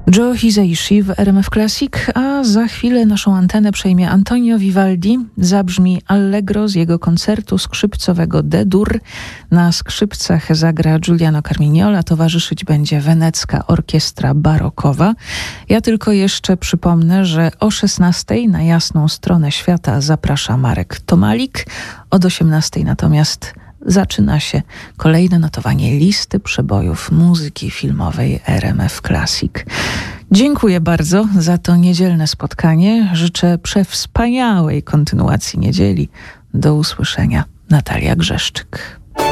Joe Hisaishi w RMF Classic, a za chwilę naszą antenę przejmie Antonio Vivaldi. Zabrzmi Allegro z jego koncertu skrzypcowego D-dur. Na skrzypcach zagra Giuliano Carmignola, towarzyszyć będzie wenecka orkiestra barokowa. Ja tylko jeszcze przypomnę, że o 16:00 na jasną stronę świata zaprasza Marek Tomalik. Od 18:00 natomiast zaczyna się kolejne notowanie listy przebojów muzyki filmowej RMF Classic. Dziękuję bardzo za to niedzielne spotkanie. Życzę przewspaniałej kontynuacji niedzieli. Do usłyszenia. Natalia Grzeszczyk.